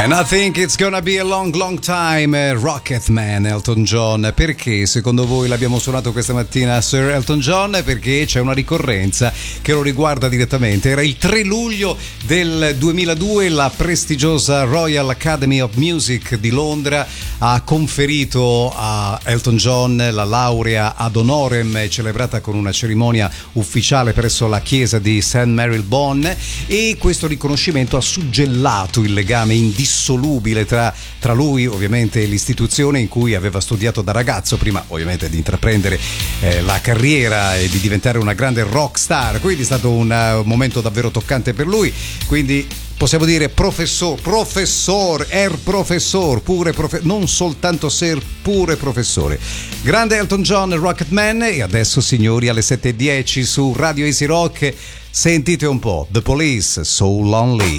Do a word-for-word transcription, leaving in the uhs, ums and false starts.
And I think it's gonna be a long long time. Rocketman, Elton John. Perché secondo voi l'abbiamo suonato questa mattina, Sir Elton John? Perché c'è una ricorrenza che lo riguarda direttamente. Era il tre luglio del duemiladue, la prestigiosa Royal Academy of Music di Londra ha conferito a Elton John la laurea ad honorem, celebrata con una cerimonia ufficiale presso la chiesa di Saint Marylebone, e questo riconoscimento ha suggellato il legame indissolubile tra, tra lui ovviamente e l'istituzione in cui aveva studiato da ragazzo, prima ovviamente di intraprendere eh, la carriera e di diventare una grande rock star. Quindi è stato un, uh, un momento davvero toccante per lui, quindi possiamo dire professor, professor, er professor, pure profe- non soltanto ser, pure professore. Grande Elton John, Rocketman. E adesso, signori, alle sette e dieci su Radio Easy Rock, sentite un po' The Police, So Lonely.